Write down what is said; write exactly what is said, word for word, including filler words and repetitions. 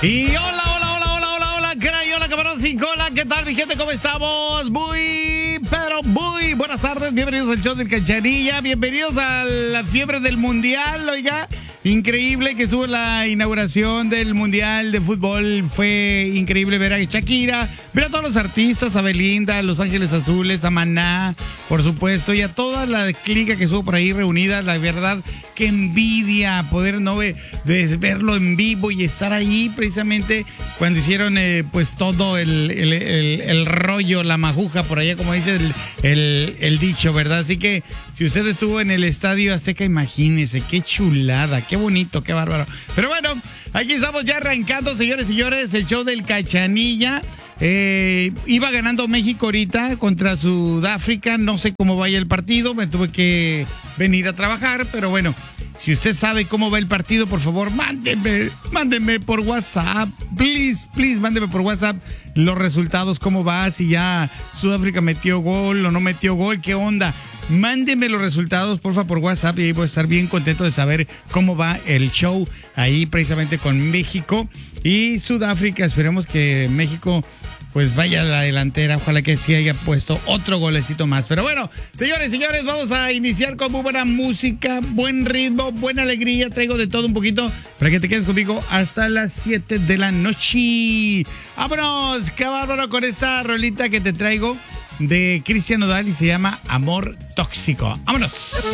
Y hola, hola, hola, hola, hola, hola, caray, hola, camarón sin cola, ¿qué tal, mi gente? ¿Cómo estamos? Muy, pero muy buenas tardes, bienvenidos al show del Cachanilla, bienvenidos a la fiebre del Mundial, oiga, increíble que estuvo la inauguración del Mundial de Fútbol, fue increíble ver a Shakira, ver a todos los artistas, a Belinda, a Los Ángeles Azules, a Maná, por supuesto, y a toda la clica que estuvo por ahí reunida, la verdad, qué envidia poder no ver, de verlo en vivo y estar ahí precisamente cuando hicieron eh, pues todo el, el, el, el rollo, la majuja por allá, como dice el, el, el dicho, ¿verdad? Así que si usted estuvo en el Estadio Azteca, imagínese, qué chulada, qué bonito, qué bárbaro. Pero bueno, aquí estamos ya arrancando, señores y señores, el show del Cachanilla. Eh, iba ganando México ahorita contra Sudáfrica, no sé cómo vaya el partido, me tuve que venir a trabajar, pero bueno, si usted sabe cómo va el partido, por favor, mándenme, mándenme por WhatsApp, please, please, mándenme por WhatsApp los resultados, cómo va, si ya Sudáfrica metió gol o no metió gol, qué onda. Mándenme los resultados, porfa, por WhatsApp y ahí voy a estar bien contento de saber cómo va el show ahí precisamente con México y Sudáfrica. Esperemos que México pues vaya a la delantera, ojalá que sí haya puesto otro golecito más. Pero bueno, señores y señores, vamos a iniciar con muy buena música, buen ritmo, buena alegría, traigo de todo un poquito para que te quedes conmigo hasta las siete de la noche. ¡Vámonos! ¡Qué bárbaro con esta rolita que te traigo de Cristian Nodal y se llama Amor Tóxico! ¡Vámonos!